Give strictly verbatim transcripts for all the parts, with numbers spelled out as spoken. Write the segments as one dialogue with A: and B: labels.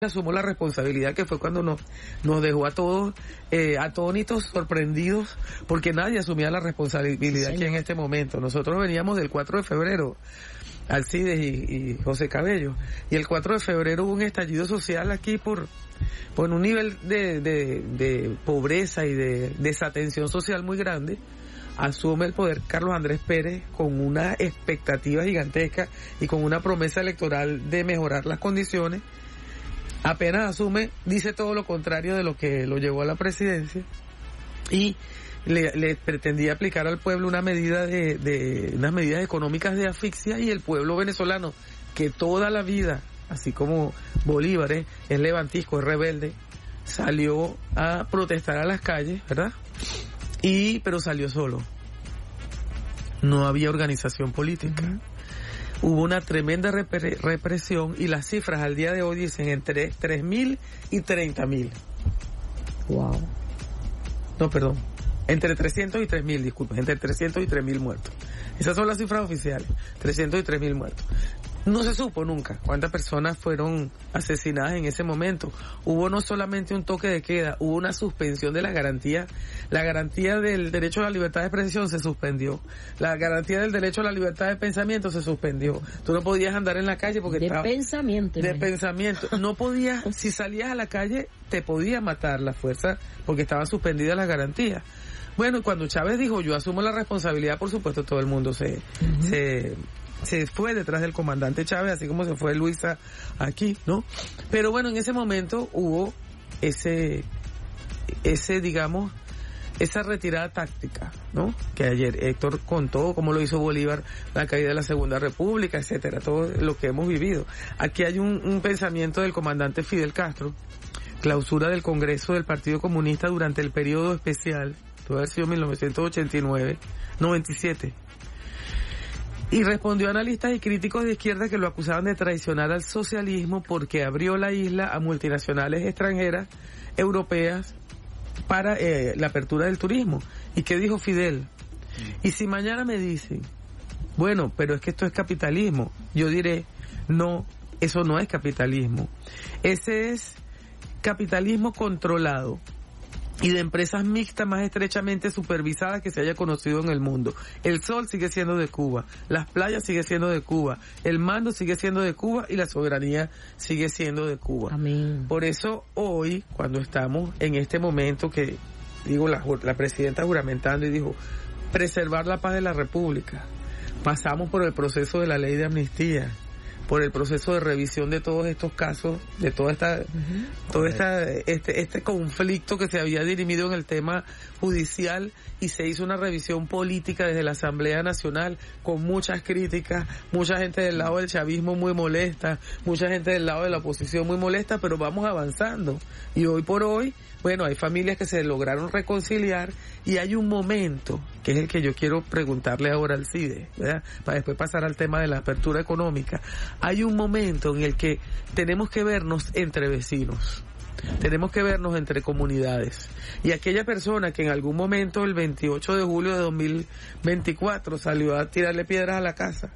A: asumo la responsabilidad, que fue cuando nos, nos dejó a todos eh, atónitos, sorprendidos, porque nadie asumía la responsabilidad sí, aquí en este momento. Nosotros veníamos del cuatro de febrero, Alcides y, y José Cabello, y el cuatro de febrero hubo un estallido social aquí por, por un nivel de, de, de pobreza y de desatención social muy grande. Asume el poder Carlos Andrés Pérez con una expectativa gigantesca y con una promesa electoral de mejorar las condiciones. Apenas asume, dice todo lo contrario de lo que lo llevó a la presidencia y le, le pretendía aplicar al pueblo una medida de, de unas medidas económicas de asfixia, y el pueblo venezolano, que toda la vida, así como Bolívar es, es levantisco, es rebelde, salió a protestar a las calles, ¿verdad? Y pero salió solo. No había organización política. Uh-huh. Hubo una tremenda repre- represión y las cifras al día de hoy dicen entre tres mil y treinta mil.
B: Wow.
A: No, perdón. Entre trescientos y tres mil, disculpen. Entre trescientos y tres mil muertos. Esas son las cifras oficiales. trescientos y tres mil muertos. No se supo nunca cuántas personas fueron asesinadas en ese momento. Hubo no solamente un toque de queda, hubo una suspensión de la garantía. La garantía del derecho a la libertad de expresión se suspendió. La garantía del derecho a la libertad de pensamiento se suspendió. Tú no podías andar en la calle porque
B: de
A: estaba...
B: pensamiento.
A: De pensamiento. No podías, si salías a la calle, te podía matar la fuerza porque estaban suspendidas las garantías. Bueno, cuando Chávez dijo, yo asumo la responsabilidad, por supuesto, todo el mundo se... Uh-huh. se se fue detrás del comandante Chávez, así como se fue Luisa aquí, ¿no? Pero bueno, en ese momento hubo ese, ese, digamos, esa retirada táctica, ¿no? Que ayer Héctor contó cómo lo hizo Bolívar, la caída de la Segunda República, etcétera, todo lo que hemos vivido. Aquí hay un, un pensamiento del comandante Fidel Castro, clausura del Congreso del Partido Comunista durante el periodo especial, debe haber sido mil novecientos ochenta y nueve, noventa y siete. Y respondió a analistas y críticos de izquierda que lo acusaban de traicionar al socialismo porque abrió la isla a multinacionales extranjeras, europeas, para eh, la apertura del turismo. ¿Y qué dijo Fidel? Y si mañana me dicen, bueno, pero es que esto es capitalismo, yo diré, no, eso no es capitalismo. Ese es capitalismo controlado y de empresas mixtas más estrechamente supervisadas que se haya conocido en el mundo. El sol sigue siendo de Cuba, las playas sigue siendo de Cuba, el mando sigue siendo de Cuba y la soberanía sigue siendo de Cuba.
B: Amén.
A: Por eso hoy, cuando estamos en este momento que, digo, la, la presidenta juramentando y dijo, preservar la paz de la República, pasamos por el proceso de la ley de amnistía, por el proceso de revisión de todos estos casos, de toda esta, uh-huh. todo esta, este, este conflicto que se había dirimido en el tema judicial, y se hizo una revisión política desde la Asamblea Nacional con muchas críticas, mucha gente del lado del chavismo muy molesta, mucha gente del lado de la oposición muy molesta, pero vamos avanzando. Y hoy por hoy, bueno, hay familias que se lograron reconciliar y hay un momento, que es el que yo quiero preguntarle ahora al CIDE, ¿verdad? Para después pasar al tema de la apertura económica. Hay un momento en el que tenemos que vernos entre vecinos, tenemos que vernos entre comunidades, y aquella persona que en algún momento el veintiocho de julio de dos mil veinticuatro salió a tirarle piedras a la casa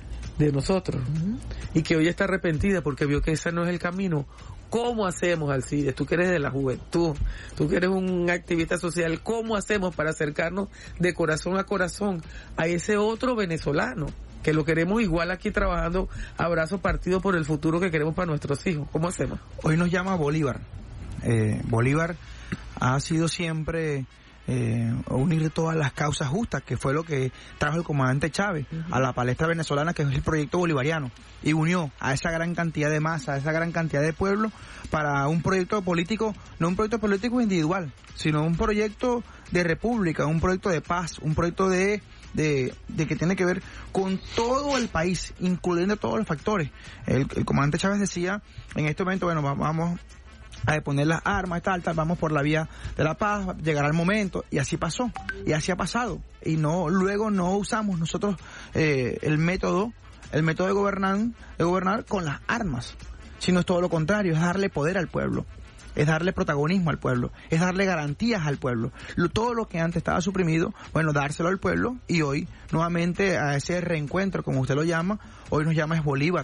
A: de nosotros, uh-huh. y que hoy está arrepentida porque vio que ese no es el camino. ¿Cómo hacemos, Alcides? Tú que eres de la juventud, tú que eres un activista social, ¿cómo hacemos para acercarnos de corazón a corazón a ese otro venezolano que lo queremos igual aquí trabajando abrazo partido por el futuro que queremos para nuestros hijos? ¿Cómo hacemos?
C: Hoy nos llama Bolívar. Eh, Bolívar ha sido siempre eh, unir todas las causas justas, que fue lo que trajo el comandante Chávez uh-huh. a la palestra venezolana, que es el proyecto bolivariano, y unió a esa gran cantidad de masa, a esa gran cantidad de pueblo para un proyecto político, no un proyecto político individual, sino un proyecto de república, un proyecto de paz, un proyecto de de, de que tiene que ver con todo el país, incluyendo todos los factores. El, el comandante Chávez decía en este momento, bueno, vamos a deponer las armas, tal, tal, vamos por la vía de la paz, llegará el momento, y así pasó, y así ha pasado, y no, luego no usamos nosotros eh, el método, el método de gobernar, de gobernar con las armas, sino es todo lo contrario, es darle poder al pueblo, es darle protagonismo al pueblo, es darle garantías al pueblo. Lo, todo lo que antes estaba suprimido, bueno, dárselo al pueblo, y hoy, nuevamente, a ese reencuentro, como usted lo llama, hoy nos llama es Bolívar.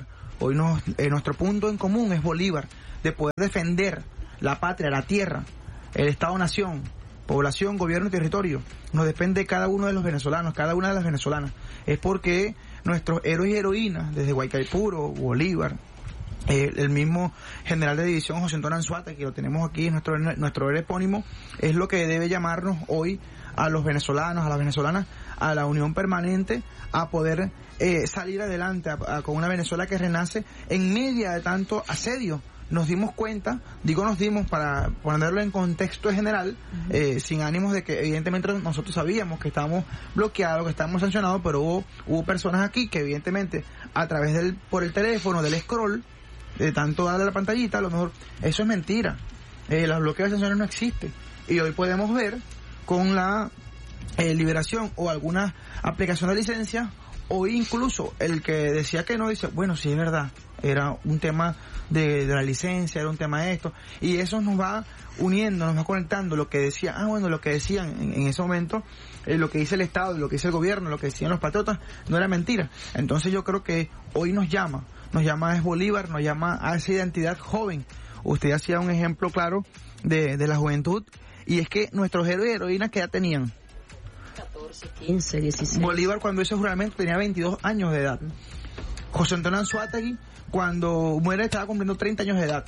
C: Hoy nos, eh, nuestro punto en común es Bolívar, de poder defender la patria, la tierra, el Estado-Nación, población, gobierno y territorio. Nos depende cada uno de los venezolanos, cada una de las venezolanas. Es porque nuestros héroes y heroínas, desde Guaycaipuro, Bolívar, eh, el mismo general de división José Antonio Anzoátegui, que lo tenemos aquí, nuestro, nuestro héroe epónimo, es lo que debe llamarnos hoy a los venezolanos, a las venezolanas, a la unión permanente, a poder eh, salir adelante a, a, con una Venezuela que renace en medio de tanto asedio. Nos dimos cuenta, digo nos dimos para ponerlo en contexto general, uh-huh. eh, sin ánimos de que evidentemente nosotros sabíamos que estábamos bloqueados, que estábamos sancionados, pero hubo, hubo personas aquí que evidentemente a través del, por el teléfono, del scroll, de tanto darle a la pantallita, a lo mejor eso es mentira. Eh, los bloqueos de sanciones no existen. Y hoy podemos ver con la eh, liberación o alguna aplicación de licencia, o incluso el que decía que no, dice, bueno, sí es verdad, era un tema de, de la licencia, era un tema de esto, y eso nos va uniendo, nos va conectando, lo que decía, ah bueno, lo que decían en, en ese momento, eh, lo que dice el Estado, lo que dice el gobierno, lo que decían los patriotas, no era mentira. Entonces yo creo que hoy nos llama, nos llama es Bolívar, nos llama a esa identidad joven. Usted hacía un ejemplo claro de, de la juventud, y es que nuestros héroes y heroínas que ya tenían
B: catorce, quince, dieciséis.
C: Bolívar cuando hizo juramento tenía veintidós años de edad. José Antonio Anzoátegui cuando muere estaba cumpliendo treinta años de edad.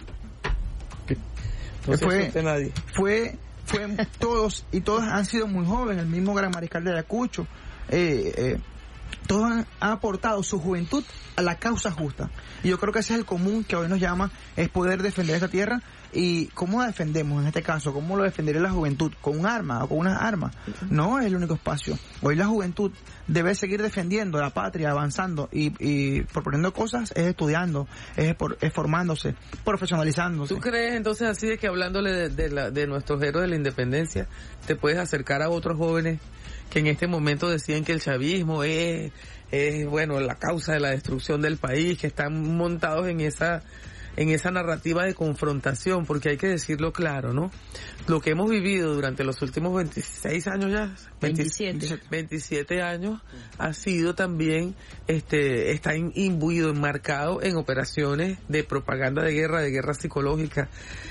A: No
C: fue,
A: se nadie.
C: fue, fue todos y todos han sido muy jóvenes. El mismo Gran Mariscal de Ayacucho, eh, eh, todos han, han aportado su juventud a la causa justa. Y yo creo que ese es el común que hoy nos llama, es poder defender esta tierra. ¿Y cómo la defendemos en este caso? ¿Cómo lo defendería la juventud? ¿Con un arma o con unas armas? No es el único espacio. Hoy la juventud debe seguir defendiendo la patria, avanzando y, y proponiendo cosas, es estudiando, es, por, es formándose, profesionalizándose.
A: ¿Tú crees entonces así de que hablándole de, de, la, de nuestros héroes de la independencia, te puedes acercar a otros jóvenes que en este momento decían que el chavismo es, es bueno, la causa de la destrucción del país, que están montados en esa... en esa narrativa de confrontación, porque hay que decirlo claro, ¿no? Lo que hemos vivido durante los últimos veintiséis años ya,
B: veintisiete,
A: veintisiete años, ha sido también, este, está imbuido, enmarcado en operaciones de propaganda de guerra, de guerra psicológica,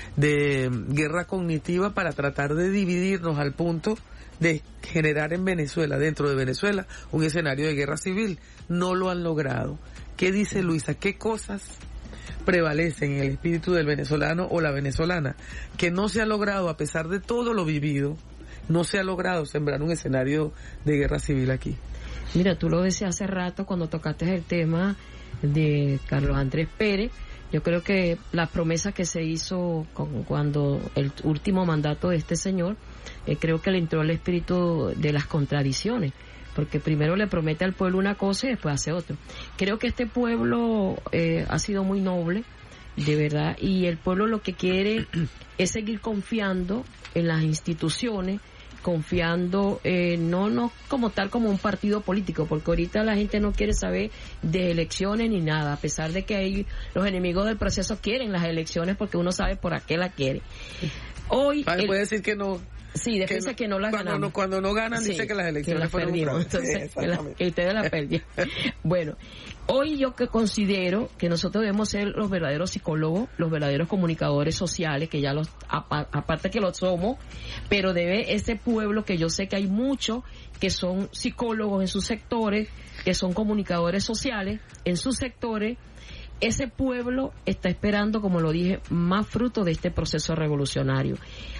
A: de guerra cognitiva para tratar de dividirnos al punto de generar en Venezuela, dentro de Venezuela, un escenario de guerra civil. No lo han logrado. ¿Qué dice Luisa? ¿Qué cosas prevalecen en el espíritu del venezolano o la venezolana, que no se ha logrado, a pesar de todo lo vivido, no se ha logrado sembrar un escenario de guerra civil aquí?
B: Mira, tú lo decías hace rato cuando tocaste el tema de Carlos Andrés Pérez. Yo creo que la promesa que se hizo con, cuando el último mandato de este señor, eh, creo que le entró el espíritu de las contradicciones, porque primero le promete al pueblo una cosa y después hace otra. Creo que este pueblo eh, ha sido muy noble, de verdad, y el pueblo lo que quiere es seguir confiando en las instituciones, confiando eh, no no como tal como un partido político, porque ahorita la gente no quiere saber de elecciones ni nada, a pesar de que hay, los enemigos del proceso quieren las elecciones porque uno sabe por qué la quiere. Hoy
A: el, puede decir que no.
B: Sí, después dice que no las
A: cuando
B: ganamos.
A: No, cuando no ganan, sí, dice que las elecciones
B: que las
A: fueron
B: perdimos. Entonces, que, la, que ustedes las perdieron. Bueno, hoy yo que considero que nosotros debemos ser los verdaderos psicólogos, los verdaderos comunicadores sociales, que ya los, aparte que lo somos, pero debe ese pueblo, que yo sé que hay muchos que son psicólogos en sus sectores, que son comunicadores sociales en sus sectores. Ese pueblo está esperando, como lo dije, más fruto de este proceso revolucionario.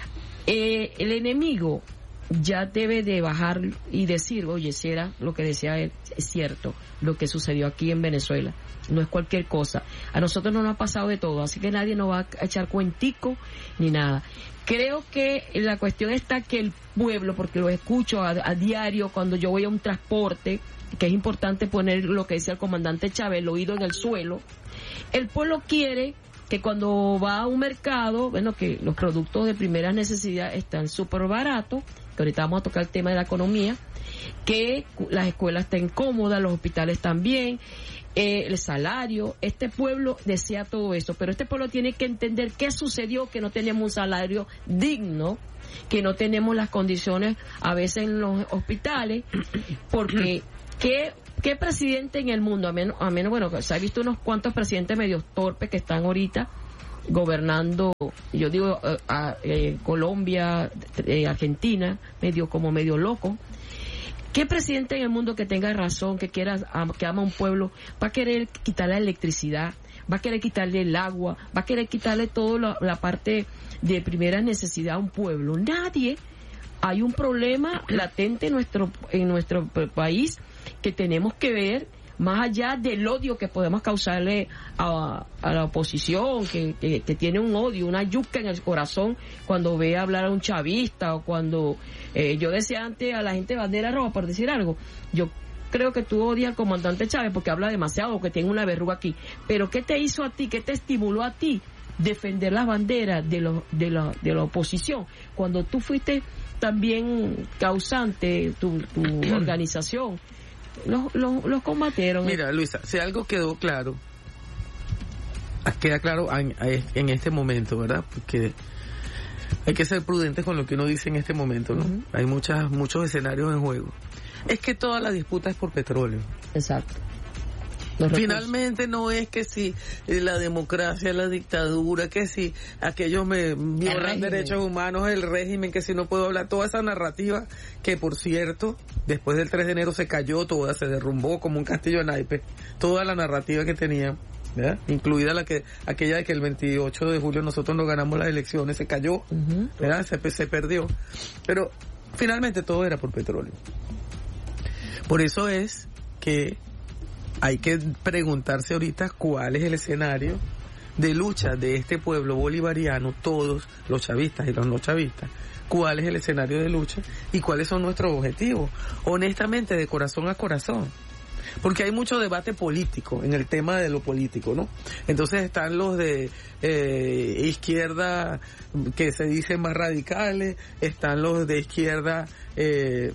B: Eh, el enemigo ya debe de bajar y decir, oye, si era lo que decía él, es cierto, lo que sucedió aquí en Venezuela, no es cualquier cosa. A nosotros no nos ha pasado de todo, así que nadie nos va a echar cuentico ni nada. Creo que la cuestión está que el pueblo, porque lo escucho a, a diario cuando yo voy a un transporte, que es importante poner lo que decía el comandante Chávez, el oído en el suelo. El pueblo quiere que cuando va a un mercado, bueno, que los productos de primera necesidad están súper baratos, que ahorita vamos a tocar el tema de la economía, que las escuelas estén cómodas, los hospitales también, eh, el salario. Este pueblo desea todo eso, pero este pueblo tiene que entender qué sucedió, que no tenemos un salario digno, que no tenemos las condiciones a veces en los hospitales, porque ¿qué, qué presidente en el mundo, a menos, a menos, bueno, se ha visto unos cuantos presidentes medio torpes que están ahorita gobernando, yo digo, eh, a, eh, Colombia, eh, Argentina, medio como medio loco. ¿Qué presidente en el mundo que tenga razón, que quiera, que ama a un pueblo, va a querer quitarle la electricidad, va a querer quitarle el agua, va a querer quitarle toda la, la parte de primera necesidad a un pueblo? Nadie. Hay un problema latente en nuestro, en nuestro país que tenemos que ver, más allá del odio que podemos causarle a, a la oposición, que, que, que tiene un odio, una yuca en el corazón cuando ve hablar a un chavista, o cuando eh, yo decía antes a la gente bandera roja, por decir algo, yo creo que tú odias al comandante Chávez porque habla demasiado, que tiene una verruga aquí, pero ¿qué te hizo a ti, qué te estimuló a ti defender las banderas de, lo, de, la, de la oposición, cuando tú fuiste también causante, tu, tu organización? Los, los, los combatieron.
A: Mira, Luisa, si algo quedó claro, queda claro en, en este momento, ¿verdad? Porque hay que ser prudentes con lo que uno dice en este momento, ¿no? Uh-huh. Hay muchas, muchos escenarios en juego. Es que toda la disputa es por petróleo.
B: Exacto.
A: Finalmente no es que si la democracia, la dictadura, que si aquellos me violan derechos humanos, el régimen, que si no puedo hablar, toda esa narrativa que, por cierto, después del tres de enero se cayó toda, se derrumbó como un castillo de naipes, toda la narrativa que tenía, ¿verdad? Incluida la que aquella de que el veintiocho de julio nosotros no ganamos las elecciones, se cayó, uh-huh. ¿verdad? Se, se perdió, pero finalmente todo era por petróleo. Por eso es que hay que preguntarse ahorita cuál es el escenario de lucha de este pueblo bolivariano, todos los chavistas y los no chavistas, cuál es el escenario de lucha y cuáles son nuestros objetivos, honestamente, de corazón a corazón. Porque hay mucho debate político en el tema de lo político, ¿no? Entonces están los de eh, izquierda que se dicen más radicales, están los de izquierda eh,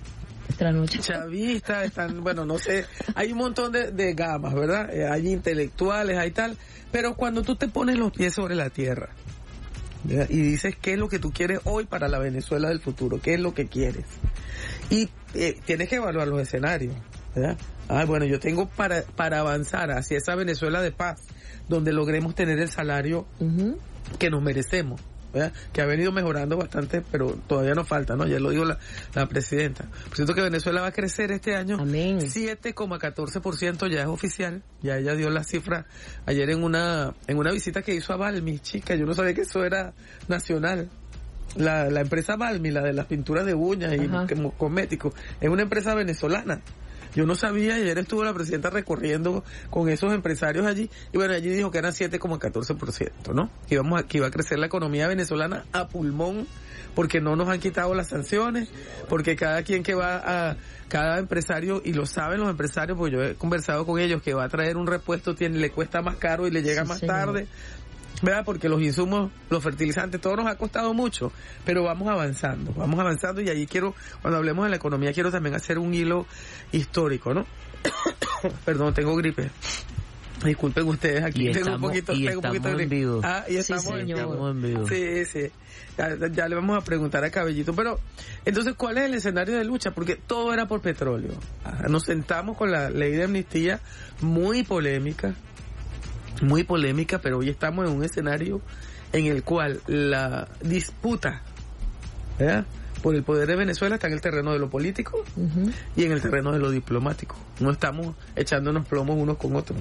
A: chavistas, están, bueno, no sé, hay un montón de, de gamas, ¿verdad? Eh, hay intelectuales, hay tal, pero cuando tú te pones los pies sobre la tierra, ¿verdad? Y dices qué es lo que tú quieres hoy para la Venezuela del futuro, qué es lo que quieres, y eh, tienes que evaluar los escenarios, ¿verdad? Ah, bueno, yo tengo para para avanzar hacia esa Venezuela de paz, donde logremos tener el salario uh-huh. que nos merecemos, ¿verdad? Que ha venido mejorando bastante, pero todavía nos falta, ¿no? Ya lo dijo la, la presidenta. Por cierto que Venezuela va a crecer este año.
B: Amén.
A: siete coma catorce por ciento ya es oficial. Ya ella dio la cifra ayer en una en una visita que hizo a Balmi, chica. Yo no sabía que eso era nacional. La, la empresa Balmi, la de las pinturas de uñas y cosméticos, es una empresa venezolana. Yo no sabía, y ayer estuvo la presidenta recorriendo con esos empresarios allí, y bueno, allí dijo que eran siete coma catorce por ciento, ¿no? Que íbamos a, que iba a crecer la economía venezolana a pulmón, porque no nos han quitado las sanciones, porque cada quien que va a, cada empresario, y lo saben los empresarios, porque yo he conversado con ellos, que va a traer un repuesto, tiene, le cuesta más caro y le llega sí, más señor. tarde, ¿verdad? Porque los insumos, los fertilizantes, todo nos ha costado mucho, pero vamos avanzando, vamos avanzando, y allí quiero, cuando hablemos de la economía, quiero también hacer un hilo histórico, ¿no? Perdón, tengo gripe. Disculpen ustedes, aquí
D: y
A: tengo
D: estamos,
A: un poquito,
D: y
A: tengo un poquito de gripe.
D: Vivo.
A: Ah, y estamos,
B: sí,
A: en,
B: estamos
D: en vivo.
A: Sí, sí. Ya, ya le vamos a preguntar a Cabellito, pero entonces, ¿cuál es el escenario de lucha? Porque todo era por petróleo. Nos sentamos con la ley de amnistía, muy polémica, muy polémica, pero hoy estamos en un escenario en el cual la disputa, ¿verdad?, por el poder de Venezuela está en el terreno de lo político uh-huh. y en el terreno de lo diplomático. No estamos echándonos plomos unos con otros.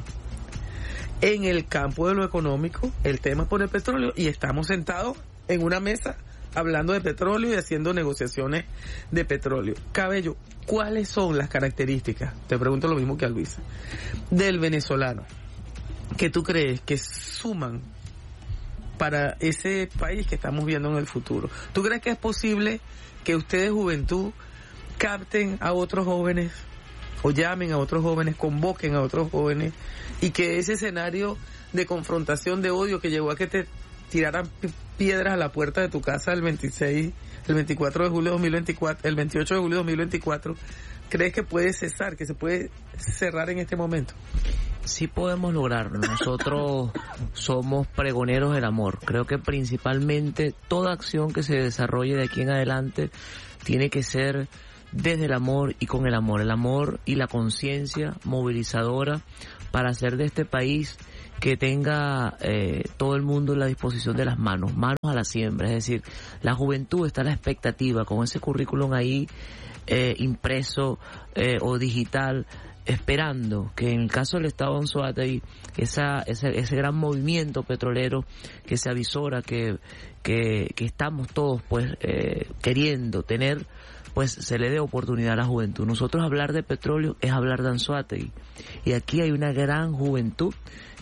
A: En el campo de lo económico, el tema es por el petróleo, y estamos sentados en una mesa hablando de petróleo y haciendo negociaciones de petróleo. Cabello, ¿cuáles son las características? Te pregunto lo mismo que a Luisa, del venezolano, que tú crees que suman para ese país que estamos viendo en el futuro. ¿Tú crees que es posible que ustedes, juventud, capten a otros jóvenes, o llamen a otros jóvenes, convoquen a otros jóvenes, y que ese escenario de confrontación, de odio, que llevó a que te tiraran piedras a la puerta de tu casa el veintiséis, el veinticuatro de julio de dos mil veinticuatro, el veintiocho de julio de dos mil veinticuatro, crees que puede cesar, que se puede cerrar en este momento?
D: Sí podemos lograrlo. Nosotros somos pregoneros del amor. Creo que principalmente toda acción que se desarrolle de aquí en adelante tiene que ser desde el amor y con el amor, el amor y la conciencia movilizadora para hacer de este país que tenga eh, todo el mundo en la disposición de las manos, manos a la siembra, es decir, la juventud está a la expectativa con ese currículum ahí eh, impreso eh, o digital, esperando que en el caso del Estado de Anzoátegui, esa, ese, ese gran movimiento petrolero que se avisora, que, que, que estamos todos pues eh, queriendo tener, pues se le dé oportunidad a la juventud. Nosotros hablar de petróleo es hablar de Anzoátegui, y aquí hay una gran juventud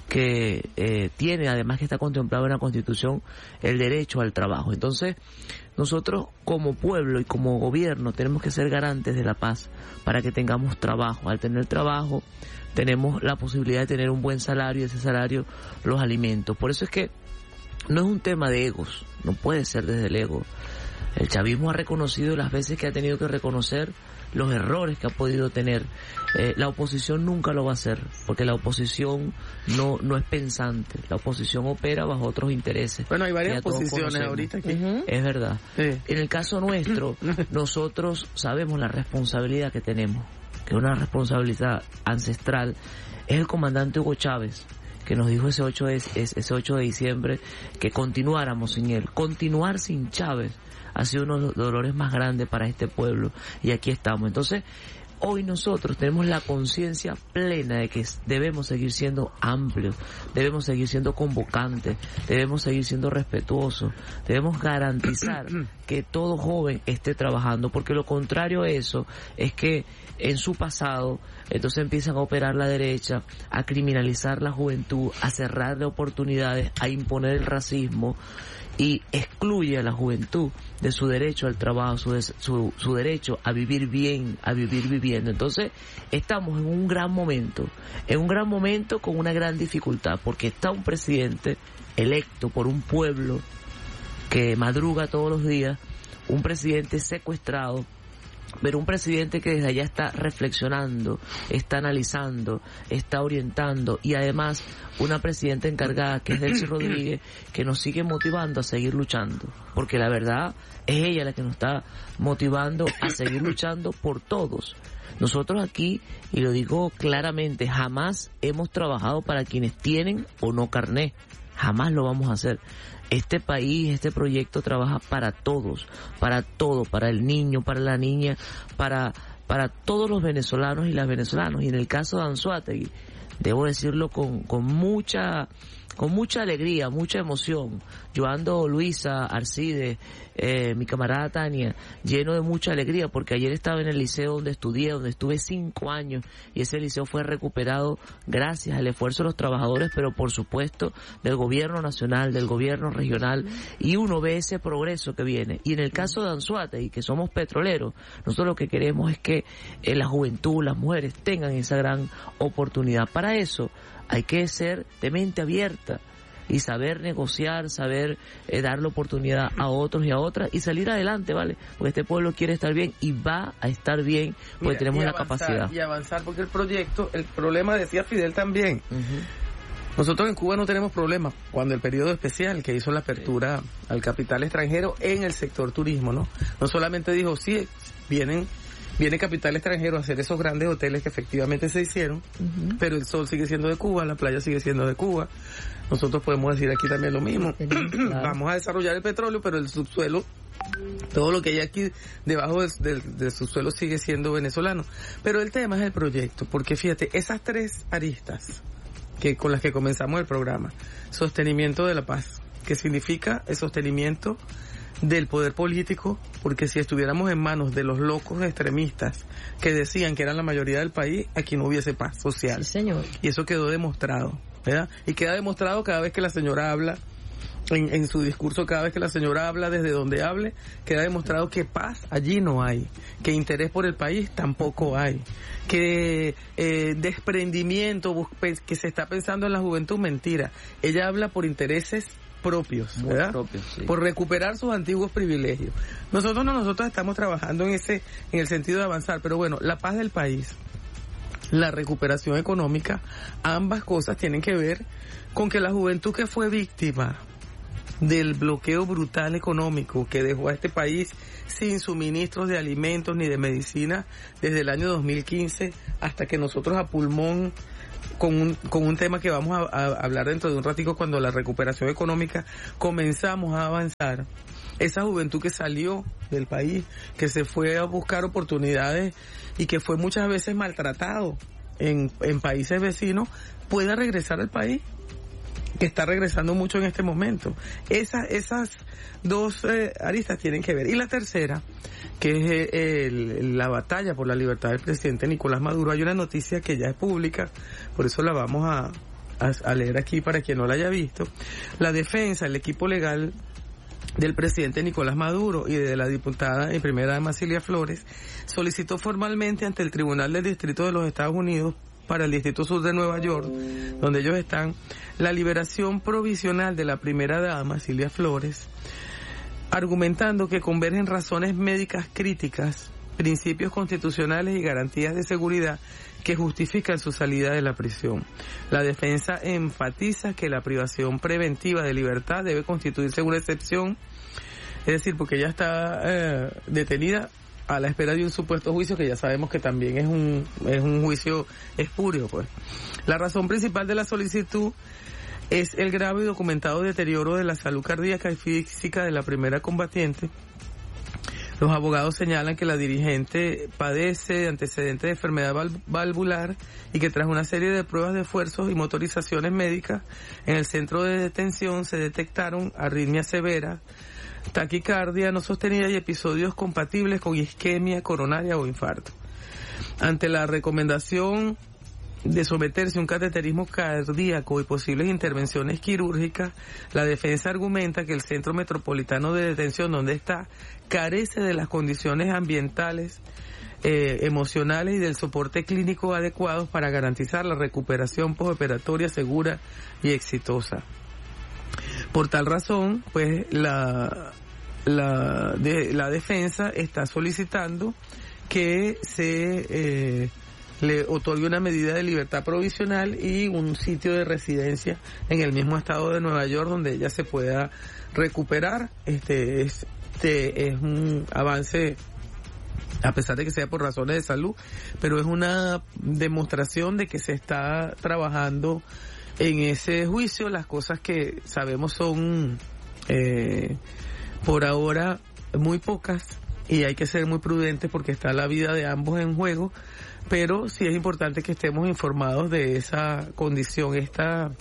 D: que eh, tiene, además que está contemplado en la Constitución, el derecho al trabajo. Entonces, nosotros como pueblo y como gobierno tenemos que ser garantes de la paz para que tengamos trabajo. Al tener trabajo, tenemos la posibilidad de tener un buen salario, y ese salario los alimentos. Por eso es que no es un tema de egos, no puede ser desde el ego. El chavismo ha reconocido las veces que ha tenido que reconocer los errores que ha podido tener. Eh, la oposición nunca lo va a hacer, porque la oposición no no es pensante. La oposición opera bajo otros intereses.
A: Bueno, hay varias posiciones ahorita aquí.
D: Uh-huh. Es verdad.
A: Sí.
D: En el caso nuestro, nosotros sabemos la responsabilidad que tenemos, que es una responsabilidad ancestral. Es el comandante Hugo Chávez que nos dijo ese ocho de, ese ocho de diciembre que continuáramos sin él. Continuar sin Chávez ha sido uno de los dolores más grandes para este pueblo, y aquí estamos. Entonces, hoy nosotros tenemos la conciencia plena de que debemos seguir siendo amplios, debemos seguir siendo convocantes, debemos seguir siendo respetuosos, debemos garantizar que todo joven esté trabajando, porque lo contrario a eso es que en su pasado entonces empiezan a operar la derecha, a criminalizar la juventud, a cerrarle oportunidades, a imponer el racismo, y excluye a la juventud de su derecho al trabajo, su, su, su derecho a vivir bien, a vivir viviendo. Entonces, estamos en un gran momento, en un gran momento con una gran dificultad, porque está un presidente electo por un pueblo que madruga todos los días, un presidente secuestrado, pero un presidente que desde allá está reflexionando, está analizando, está orientando, y además una presidenta encargada que es Delcy Rodríguez, que nos sigue motivando a seguir luchando, porque la verdad es ella la que nos está motivando a seguir luchando por todos. Nosotros aquí, y lo digo claramente, jamás hemos trabajado para quienes tienen o no carné, jamás lo vamos a hacer. Este país, este proyecto trabaja para todos, para todo, para el niño, para la niña, para para todos los venezolanos y las venezolanas. Y en el caso de Anzoátegui, debo decirlo con, con mucha con mucha alegría, mucha emoción. Yo ando, Luisa, Arcide, eh, mi camarada Tania, lleno de mucha alegría, porque ayer estaba en el liceo donde estudié, donde estuve cinco años, y ese liceo fue recuperado gracias al esfuerzo de los trabajadores, pero por supuesto del gobierno nacional, del gobierno regional, y uno ve ese progreso que viene. Y en el caso de Anzoátegui, que somos petroleros, nosotros lo que queremos es que eh, la juventud, las mujeres tengan esa gran oportunidad. Para eso hay que ser de mente abierta y saber negociar, saber eh, darle oportunidad a otros y a otras y salir adelante, ¿vale? Porque este pueblo quiere estar bien y va a estar bien, porque Mira, tenemos la
A: avanzar,
D: capacidad.
A: Y avanzar, porque el proyecto, el problema, decía Fidel también, uh-huh. Nosotros en Cuba no tenemos problema cuando el periodo especial que hizo la apertura sí. al capital extranjero en el sector turismo, ¿no? No solamente dijo, sí, vienen... Viene capital extranjero a hacer esos grandes hoteles que efectivamente se hicieron, uh-huh. pero el sol sigue siendo de Cuba, la playa sigue siendo de Cuba. Nosotros podemos decir aquí también lo mismo. Claro. Vamos a desarrollar el petróleo, pero el subsuelo, todo lo que hay aquí debajo del, del, del subsuelo sigue siendo venezolano. Pero el tema es el proyecto, porque fíjate, esas tres aristas que con las que comenzamos el programa, sostenimiento de la paz, que significa el sostenimiento del poder político, porque si estuviéramos en manos de los locos extremistas que decían que eran la mayoría del país, aquí no hubiese paz social.
B: Sí, señor.
A: Y eso quedó demostrado, ¿verdad? Y queda demostrado cada vez que la señora habla, en, en su discurso, cada vez que la señora habla, desde donde hable, queda demostrado que paz allí no hay, que interés por el país tampoco hay, que eh, desprendimiento que se está pensando en la juventud, mentira. Ella habla por intereses propios, ¿verdad? Propios, sí. Por recuperar sus antiguos privilegios. Nosotros no, nosotros estamos trabajando en ese, en el sentido de avanzar, pero bueno, la paz del país, la recuperación económica, ambas cosas tienen que ver con que la juventud que fue víctima del bloqueo brutal económico que dejó a este país sin suministros de alimentos ni de medicina desde el año dos mil quince hasta que nosotros a pulmón, con un, con un tema que vamos a, a hablar dentro de un ratico, cuando la recuperación económica comenzamos a avanzar, esa juventud que salió del país, que se fue a buscar oportunidades y que fue muchas veces maltratado en, en países vecinos, pueda regresar al país, que está regresando mucho en este momento. Esa, esas dos eh, aristas tienen que ver. Y la tercera, que es el, el, la batalla por la libertad del presidente Nicolás Maduro. Hay una noticia que ya es pública, por eso la vamos a, a, a leer aquí para quien no la haya visto. La defensa, el equipo legal del presidente Nicolás Maduro y de la diputada y primera dama Cilia Flores, solicitó formalmente ante el Tribunal del Distrito de los Estados Unidos para el Distrito Sur de Nueva York, donde ellos están, la liberación provisional de la primera dama Cilia Flores, argumentando que convergen razones médicas críticas, principios constitucionales y garantías de seguridad que justifican su salida de la prisión. La defensa enfatiza que la privación preventiva de libertad debe constituirse una excepción, es decir, porque ella está eh, detenida a la espera de un supuesto juicio que ya sabemos que también es un es un juicio espurio, pues. La razón principal de la solicitud es el grave y documentado deterioro de la salud cardíaca y física de la primera combatiente. Los abogados señalan que la dirigente padece de antecedentes de enfermedad val- valvular y que tras una serie de pruebas de esfuerzos y motorizaciones médicas en el centro de detención se detectaron arritmias severas, taquicardia no sostenida y episodios compatibles con isquemia coronaria o infarto. Ante la recomendación de someterse a un cateterismo cardíaco y posibles intervenciones quirúrgicas, la defensa argumenta que el Centro Metropolitano de Detención donde está carece de las condiciones ambientales, eh, emocionales y del soporte clínico adecuados para garantizar la recuperación postoperatoria segura y exitosa. Por tal razón, pues la la de, la defensa está solicitando que se eh, le otorgue una medida de libertad provisional y un sitio de residencia en el mismo estado de Nueva York donde ella se pueda recuperar. Este, este es un avance, a pesar de que sea por razones de salud, pero es una demostración de que se está trabajando en ese juicio. Las cosas que sabemos son eh, por ahora muy pocas y hay que ser muy prudentes porque está la vida de ambos en juego, pero sí es importante que estemos informados de esa condición. Esta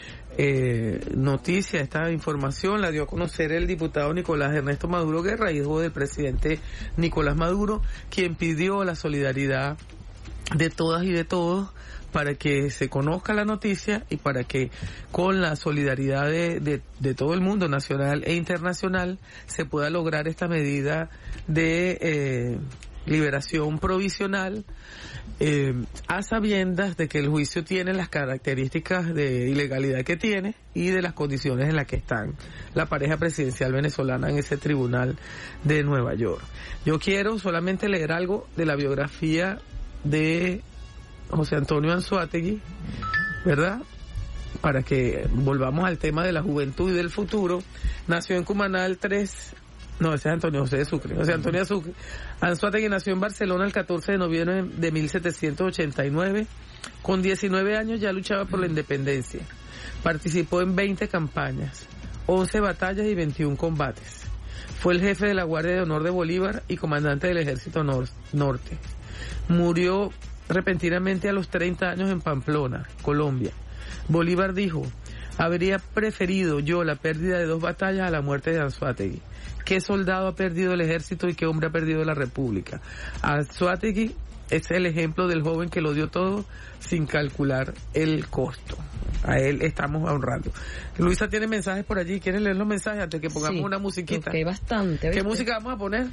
A: eh, noticia, esta información la dio a conocer el diputado Nicolás Ernesto Maduro Guerra, hijo del presidente Nicolás Maduro, quien pidió la solidaridad de todas y de todos para que se conozca la noticia y para que con la solidaridad de, de, de todo el mundo nacional e internacional se pueda lograr esta medida de eh, liberación provisional, eh, a sabiendas de que el juicio tiene las características de ilegalidad que tiene y de las condiciones en las que están la pareja presidencial venezolana en ese tribunal de Nueva York. Yo quiero solamente leer algo de la biografía de José Antonio Anzoátegui, ¿verdad? Para que volvamos al tema de la juventud y del futuro. Nació en Cumaná el tres... No, ese es Antonio José de Sucre. José Antonio Sucre. Anzoátegui nació en Barcelona el catorce de noviembre de mil setecientos ochenta y nueve. Con diecinueve años ya luchaba por la independencia. Participó en veinte campañas, once batallas y veintiún combates. Fue el jefe de la Guardia de Honor de Bolívar y comandante del Ejército nor- Norte. Murió repentinamente a los treinta años en Pamplona, Colombia. Bolívar dijo: habría preferido yo la pérdida de dos batallas a la muerte de Anzoátegui. ¿Qué soldado ha perdido el ejército y qué hombre ha perdido la república? Anzoátegui es el ejemplo del joven que lo dio todo sin calcular el costo. A él estamos honrando. Luisa tiene mensajes por allí. ¿Quieren leer los mensajes antes que pongamos sí, una musiquita?
B: Okay, bastante. ¿Viste?
A: ¿Qué música vamos a poner?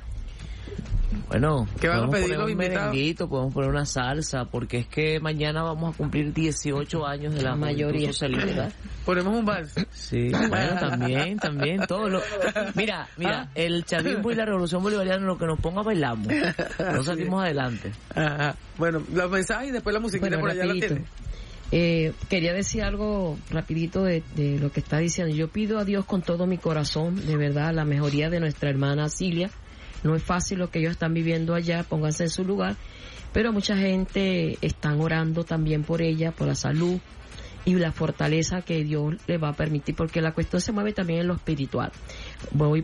D: Bueno,
A: ¿qué van a
D: podemos
A: pedir
D: poner
A: los
D: un
A: invitados?
D: merenguito, podemos poner una salsa, porque es que mañana vamos a cumplir dieciocho años de la, la mayoría socialista.
A: Ponemos un vals.
D: Sí, bueno, también, también, todo lo... Mira, mira, ¿Ah? El chavismo y la revolución bolivariana, lo que nos ponga bailamos, no salimos adelante.
A: Ajá. Bueno, los mensajes y después la musiquita, bueno, por allá rapidito. La tiene.
B: Eh, quería decir algo rapidito de, de lo que está diciendo. Yo pido a Dios con todo mi corazón, de verdad, la mejoría de nuestra hermana Cilia. No es fácil lo que ellos están viviendo allá, pónganse en su lugar, pero mucha gente están orando también por ella, por la salud y la fortaleza que Dios le va a permitir, porque la cuestión se mueve también en lo espiritual. Voy